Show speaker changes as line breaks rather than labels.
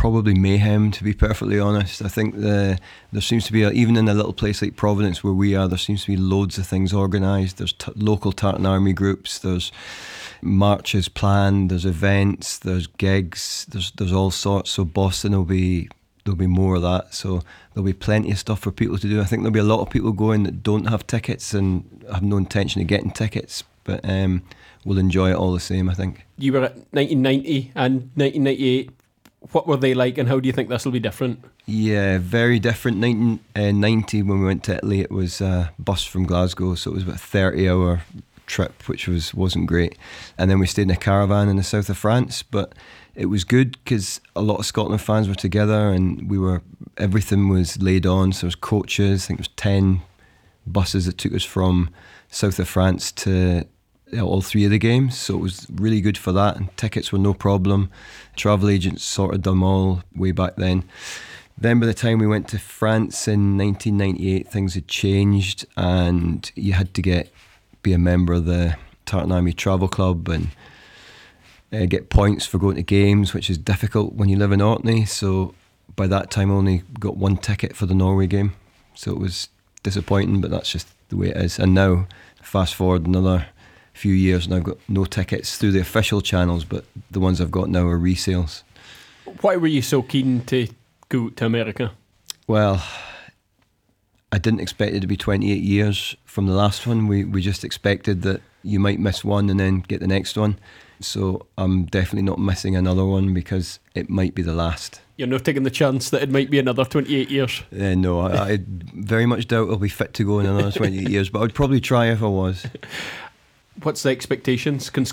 probably mayhem, to be perfectly honest. I think there seems to be, even in a little place like Providence where we are, there seems to be loads of things organised. There's local Tartan Army groups, there's marches planned, there's events, there's gigs, there's all sorts. So Boston there'll be more of that. So there'll be plenty of stuff for people to do. I think there'll be a lot of people going that don't have tickets and have no intention of getting tickets, but will enjoy it all the same, I think.
You were at 1990 and 1998. What were they like, and how do you think this will be different?
Yeah, very different. 1990, when we went to Italy, it was a bus from Glasgow, so it was about a 30-hour trip, which wasn't great. And then we stayed in a caravan in the south of France, but it was good because a lot of Scotland fans were together, and everything was laid on. So there was coaches. I think it was 10 buses that took us from south of France to all three of the games, so it was really good for that, and tickets were no problem. Travel agents sorted them all way back then. Then by the time we went to France in 1998, things had changed, and you had to be a member of the Tartan Army Travel Club and get points for going to games, which is difficult when you live in Orkney. So by that time I only got one ticket for the Norway game, so it was disappointing, but that's just the way it is. And now fast forward another few years and I've got no tickets through the official channels, but the ones I've got now are resales.
Why were you so keen to go to America?
Well, I didn't expect it to be 28 years from the last one. We just expected that you might miss one and then get the next one. So I'm definitely not missing another one because it might be the last.
You're not taking the chance that it might be another 28 years?
No, I very much doubt I'll be fit to go in another 28 years, but I'd probably try if I was.
What's the expectations? Can